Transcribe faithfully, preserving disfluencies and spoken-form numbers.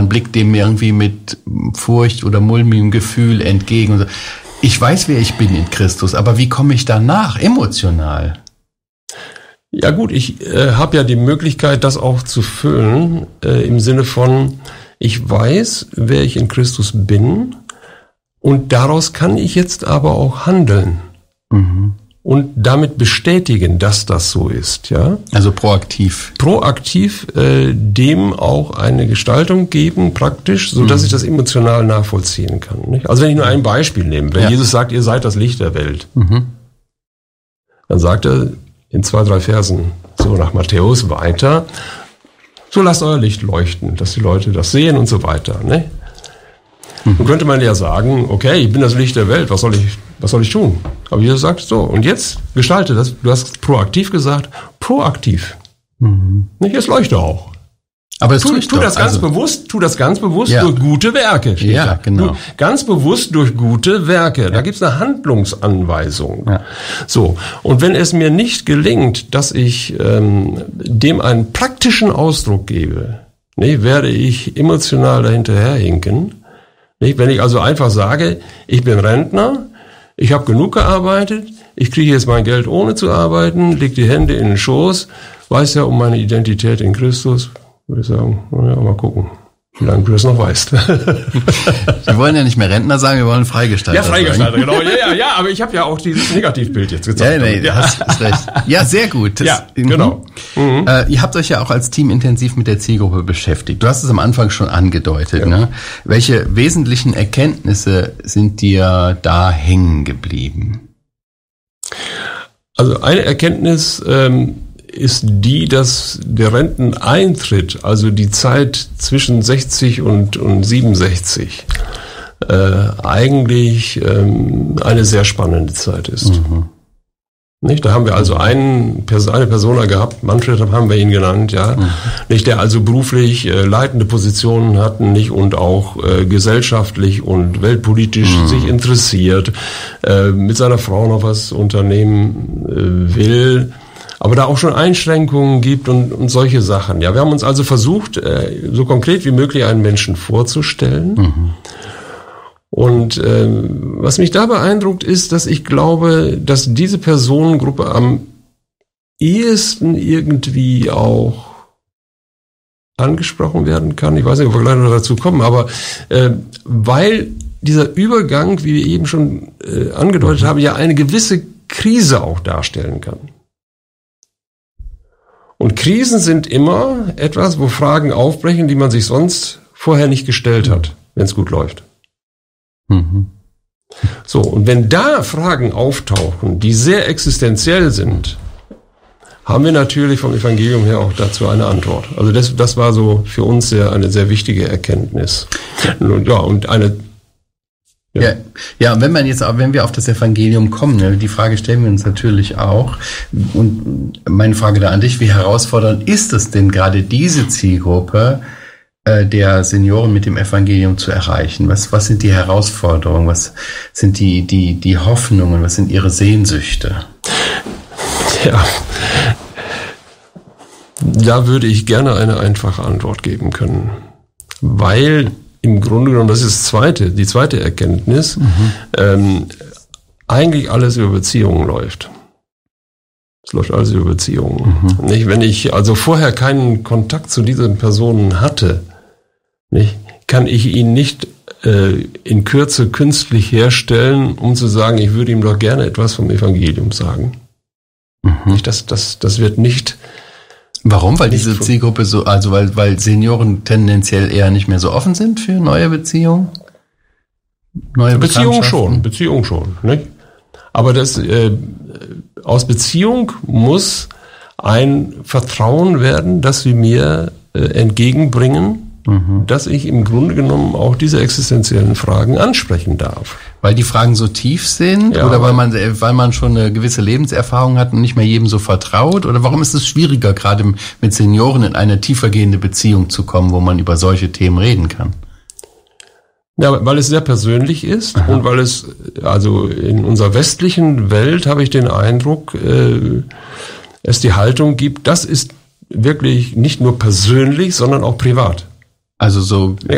man blickt dem irgendwie mit Furcht oder mulmigem Gefühl entgegen. Und so. Ich weiß, wer ich bin in Christus, aber wie komme ich danach emotional? Ja gut, ich äh, habe ja die Möglichkeit, das auch zu füllen, äh, im Sinne von, ich weiß, wer ich in Christus bin und daraus kann ich jetzt aber auch handeln mhm. und damit bestätigen, dass das so ist. Ja? Also proaktiv. Proaktiv äh, dem auch eine Gestaltung geben, praktisch, so dass mhm. ich das emotional nachvollziehen kann. Nicht? Also wenn ich nur ein Beispiel nehme, wenn ja. Jesus sagt, ihr seid das Licht der Welt, mhm. dann sagt er, in zwei, drei Versen, so nach Matthäus weiter, so lasst euer Licht leuchten, dass die Leute das sehen und so weiter. Ne? Mhm. Dann könnte man ja sagen, okay, ich bin das Licht der Welt, was soll ich, was soll ich tun? Aber Jesus sagt so, und jetzt gestalte das, du hast proaktiv gesagt, proaktiv. Mhm. Nicht, es leuchte auch. Aber es tu, tut tu das ganz also, bewusst, tu das ganz bewusst ja. durch gute Werke. Steht ja, da. genau. Du, ganz bewusst durch gute Werke. Ja. Da gibt's eine Handlungsanweisung. Ja. So. Und wenn es mir nicht gelingt, dass ich ähm, dem einen praktischen Ausdruck gebe, nicht, werde ich emotional dahinterherhinken. Nicht? Wenn ich also einfach sage, ich bin Rentner, ich habe genug gearbeitet, ich kriege jetzt mein Geld ohne zu arbeiten, leg die Hände in den Schoß, weiß ja um meine Identität in Christus, würde ich sagen, naja, mal gucken, wie lange du das noch weißt. Wir wollen ja nicht mehr Rentner sagen, wir wollen Freigestalter Ja, Freigestalter, sagen. genau. Ja, ja, ja, aber ich habe ja auch dieses Negativbild jetzt gezeigt. Ja, nee, ja. Hast, hast recht. Ja, sehr gut. Das, ja, genau. Mhm. Äh, ihr habt euch ja auch als Team intensiv mit der Zielgruppe beschäftigt. Du hast es am Anfang schon angedeutet. Ja. Ne? Welche wesentlichen Erkenntnisse sind dir da hängen geblieben? Also eine Erkenntnis ähm, ist die, dass der Renteneintritt, also die Zeit zwischen sechzig und, und siebenundsechzig, äh, eigentlich ähm, eine sehr spannende Zeit ist. Mhm. Nicht? Da haben wir also einen, eine Persona gehabt, Manfred haben wir ihn genannt, ja, mhm. nicht, der also beruflich äh, leitende Positionen hat, nicht, und auch äh, gesellschaftlich und weltpolitisch mhm. sich interessiert, äh, mit seiner Frau noch was unternehmen äh, will, aber da auch schon Einschränkungen gibt und, und solche Sachen. Ja, wir haben uns also versucht, äh, so konkret wie möglich einen Menschen vorzustellen. Mhm. Und äh, was mich da beeindruckt ist, dass ich glaube, dass diese Personengruppe am ehesten irgendwie auch angesprochen werden kann. Ich weiß nicht, ob wir gleich noch dazu kommen, aber äh, weil dieser Übergang, wie wir eben schon äh, angedeutet haben, ja eine gewisse Krise auch darstellen kann. Und Krisen sind immer etwas, wo Fragen aufbrechen, die man sich sonst vorher nicht gestellt hat, wenn es gut läuft. Mhm. So, und wenn da Fragen auftauchen, die sehr existenziell sind, haben wir natürlich vom Evangelium her auch dazu eine Antwort. Also das, das war so für uns sehr, eine sehr wichtige Erkenntnis. Und, ja, und eine Ja, ja, ja, wenn man jetzt, wenn wir auf das Evangelium kommen, ne, die Frage stellen wir uns natürlich auch. Und meine Frage da an dich: Wie herausfordernd ist es denn, gerade diese Zielgruppe äh, der Senioren mit dem Evangelium zu erreichen? Was, was sind die Herausforderungen? Was sind die, die, die Hoffnungen? Was sind ihre Sehnsüchte? Ja, da würde ich gerne eine einfache Antwort geben können, weil im Grunde genommen, das ist das zweite, die zweite Erkenntnis, mhm. ähm, eigentlich alles über Beziehungen läuft. Es läuft alles über Beziehungen. Mhm. Nicht? Wenn ich also vorher keinen Kontakt zu diesen Personen hatte, nicht, kann ich ihn nicht äh, in Kürze künstlich herstellen, um zu sagen, ich würde ihm doch gerne etwas vom Evangelium sagen. Mhm. Nicht, das, das, das wird nicht. Warum? Weil diese Zielgruppe so, also weil, weil Senioren tendenziell eher nicht mehr so offen sind für neue Beziehungen? Neue Beziehungen schon, Beziehungen schon, nicht? Aber das, äh, aus Beziehung muss ein Vertrauen werden, das sie mir äh, entgegenbringen, mhm. dass ich im Grunde genommen auch diese existenziellen Fragen ansprechen darf. Weil die Fragen so tief sind, ja, oder weil man, weil man schon eine gewisse Lebenserfahrung hat und nicht mehr jedem so vertraut? Oder warum ist es schwieriger, gerade mit Senioren in eine tiefergehende Beziehung zu kommen, wo man über solche Themen reden kann? Ja, weil es sehr persönlich ist. Aha. Und weil es, also in unserer westlichen Welt habe ich den Eindruck, äh, es die Haltung gibt, das ist wirklich nicht nur persönlich, sondern auch privat. Also so